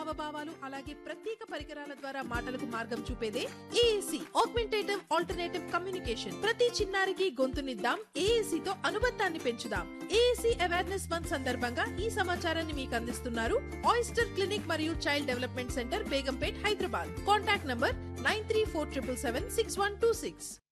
హావభావాలు అలాగే ప్రత్యేక పరికరాల ద్వారా మాటలకు మార్గం చూపేదే ఏఏసీ ఆగ్మెంటేటివ్ ఆల్టర్నేటివ్ కమ్యూనికేషన్. ప్రతి చిన్నారికి గొంతునిద్దాం, ఏఏసీ తో అనుబంధాన్ని పెంచుదాం. ఏఏసీ అవేర్నెస్ మంత్ సందర్భంగా ఈ సమాచారాన్ని మీకు అందిస్తున్నారు ఆయిస్టర్ క్లినిక్ మరియు child development centre, Begumpet, Hyderabad. Contact number 9347776126.